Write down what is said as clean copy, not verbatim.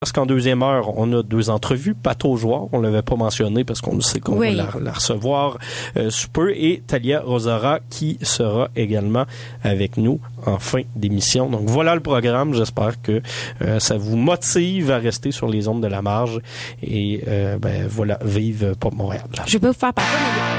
Parce qu'en deuxième heure, on a 2 entrevues. Pato Jouard, on l'avait pas mentionné parce qu'on sait qu'on va la recevoir sous peu. Et Talia Rosara qui sera également avec nous en fin d'émission. Donc voilà le programme. J'espère que ça vous motive à rester sur les ondes de la marge. Et voilà, vive Pop Montréal. Je peux vous faire partie